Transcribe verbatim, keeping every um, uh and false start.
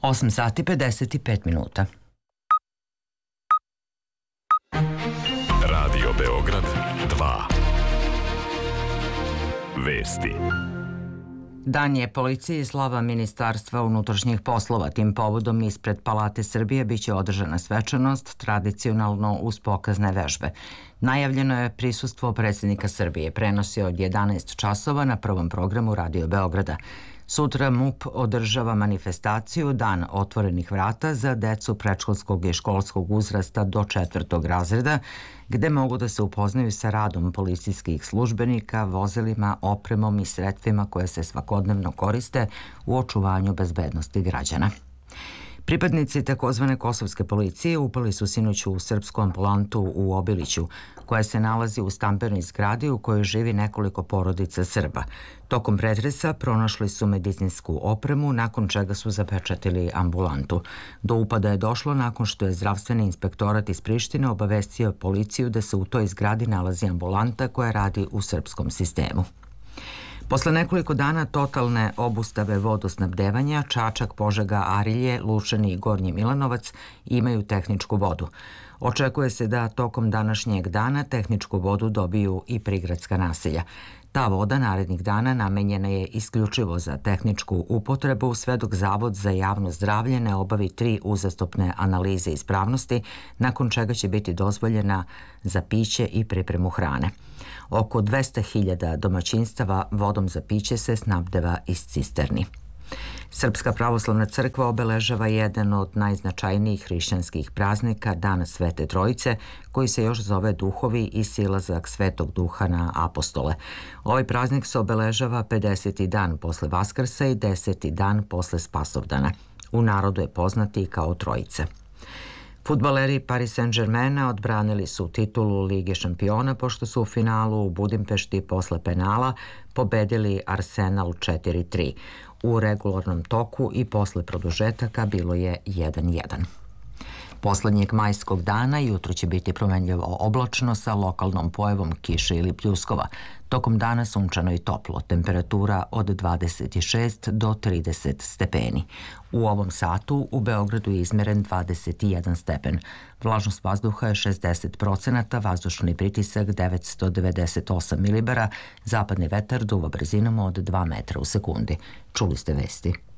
osam sati pedeset pet minuta. Radio Beograd dva. Vesti. Dan je policiji i slava Ministarstva unutrašnjih poslova. Tim povodom ispred Palate Srbije biće održana svečanost, tradicionalno uz pokazne vežbe. Najavljeno je prisustvo predsjednika Srbije. Prenosi od jedanaest časova na prvom programu Radio Beograda. Sutra MUP održava manifestaciju Dan otvorenih vrata za decu predškolskog i školskog uzrasta do četvrtog razreda, gde mogu da se upoznaju sa radom policijskih službenika, vozilima, opremom i sredstvima koje se svakodnevno koriste u očuvanju bezbednosti građana. Pripadnici takozvane kosovske policije upali su sinoć u srpsku ambulantu u Obiliću, koja se nalazi u stambenoj zgradi u kojoj živi nekoliko porodica Srba. Tokom pretresa pronašli su medicinsku opremu, nakon čega su zapečatili ambulantu. Do upada je došlo nakon što je zdravstveni inspektorat iz Prištine obavestio policiju da se u toj zgradi nalazi ambulanta koja radi u srpskom sistemu. Posle nekoliko dana totalne obustave vodosnabdevanja, Čačak, Požega, Arilje, Lučani i Gornji Milanovac imaju tehničku vodu. Očekuje se da tokom današnjeg dana tehničku vodu dobiju i prigradska naselja. Ta voda narednih dana namenjena je isključivo za tehničku upotrebu, sve dok Zavod za javno zdravlje ne obavi tri uzastopne analize ispravnosti, nakon čega će biti dozvoljena za piće i pripremu hrane. Oko dvesta hiljada domaćinstava vodom za piće se snabdeva iz cisterni. Srpska pravoslavna crkva obeležava jedan od najznačajnijih hrišćanskih praznika, Dan Svete Trojice, koji se još zove Duhovi i silazak Svetog Duha na apostole. Ovaj praznik se obeležava pedeseti dan posle Vaskrsa i deseti dan posle Spasovdana. U narodu je poznat i kao Trojica. Fudbaleri Paris Saint-Germaina odbranili su titulu Lige šampiona pošto su u finalu u Budimpešti posle penala pobedili Arsenal četiri tri. U regularnom toku i posle produžetaka bilo je jedan jedan. Poslednjeg majskog dana jutro će biti promenljivo oblačno sa lokalnom pojavom kiše ili pljuskova. Tokom dana sunčano i toplo, temperatura od dvadeset šest do trideset stepeni. U ovom satu u Beogradu je izmeren dvadeset jedan stepen. Vlažnost vazduha je šezdeset procenata, vazdušni pritisak devetsto devedeset osam milibara, zapadni vetar duva brzinom od dva metra u sekundi. Čuli ste vesti.